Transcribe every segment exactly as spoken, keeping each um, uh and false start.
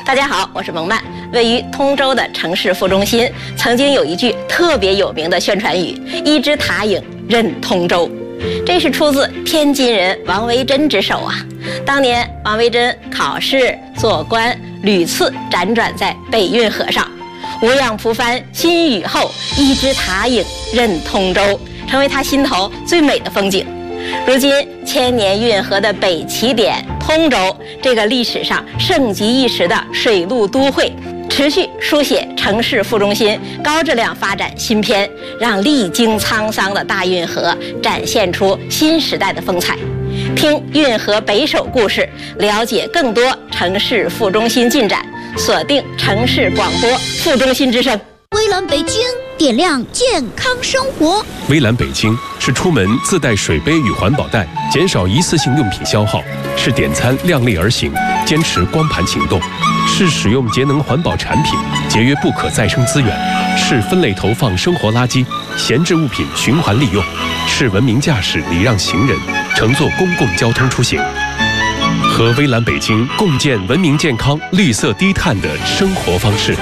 大家好，我是蒙曼。位于通州的城市副中心，曾经有一句特别有名的宣传语：“一枝塔影任通州”，这是出自天津人王维珍之手啊。当年王维珍考试做官，屡次辗转在北运河上，无恙蒲帆新雨后，一枝塔影任通州，成为他心头最美的风景。如今千年运河的北起点通州，这个历史上盛极一时的水陆都会，持续书写城市副中心高质量发展新篇，让历经沧桑的大运河展现出新时代的风采。听运河北首故事，了解更多城市副中心进展，锁定城市广播副中心之声。 微蓝北京，点亮健康生活。 微蓝北京是出门自带水杯与环保袋，减少一次性用品消耗；是点餐量力而行，坚持光盘行动；是使用节能环保产品，节约不可再生资源；是分类投放生活垃圾，闲置物品循环利用；是文明驾驶礼让行人，乘坐公共交通出行。和微蓝北京共建文明健康、绿色低碳的生活方式。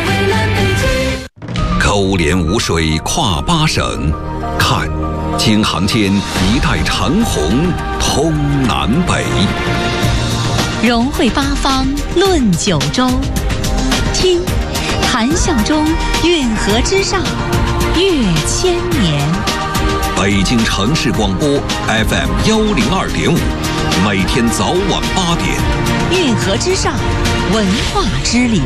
勾连无水跨八省，看京杭间一带长虹通南北， 融汇八方论九州，听谈笑中运河之上越千年。 北京城市广播 F M 幺零二点五，每天早晚八点， 运河之上，文化之旅。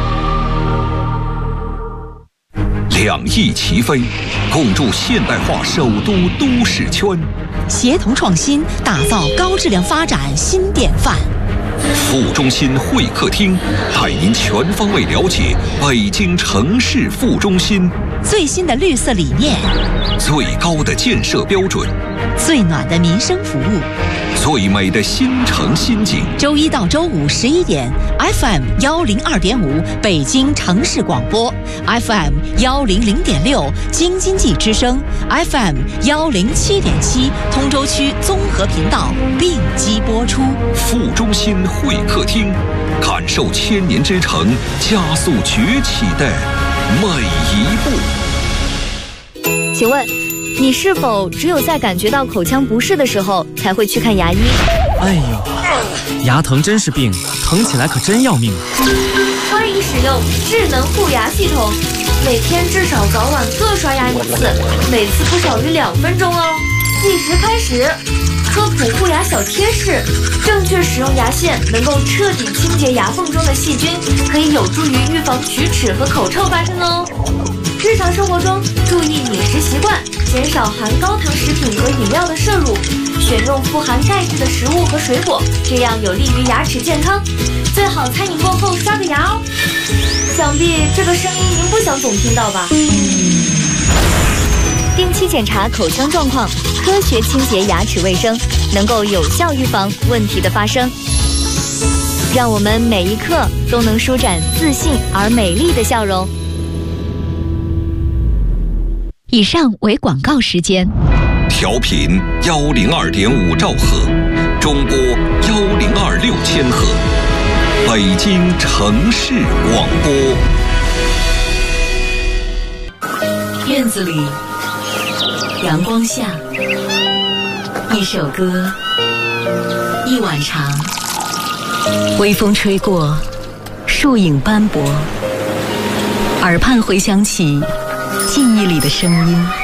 两翼齐飞，共筑现代化首都都市圈， 协同创新，打造高质量发展新典范。 副中心会客厅带您全方位了解北京城市副中心最新的绿色理念， 最高的建设标准， 最暖的民生服务， 最美的新城新景。 周一到周五十一点 ，F M 幺零二点五北京城市广播 ，F M 幺零零点六京津冀之声 ，F M 幺零七点七通州区综合频道并机播出。 副中心会客厅，感受千年之城加速崛起的每一步。 请问，你是否只有在感觉到口腔不适的时候才会去看牙医？ 哎呦，牙疼真是病，疼起来可真要命。 欢迎使用智能护牙系统，每天至少早晚各刷牙一次，每次不少于两分钟哦。计时开始。科普护牙小贴士：正确使用牙线能够彻底清洁牙缝中的细菌，可以有助于预防龋齿和口臭发生哦。日常生活中注意饮食习惯，减少含高糖食品和饮料的摄入，选用富含钙质的食物和水果，这样有利于牙齿健康。最好餐饮过后刷个牙哦。想必这个声音您不想总听到吧？ 定期检查口腔状况，科学清洁牙齿卫生，能够有效预防问题的发生。让我们每一刻都能舒展自信而美丽的笑容。 以上为广告时间。 调频幺零二点五兆赫，中波幺零二六千赫，北京城市广播。 院子里，阳光下，一首歌，一碗茶，微风吹过，树影斑驳，耳畔回响起记忆里的声音。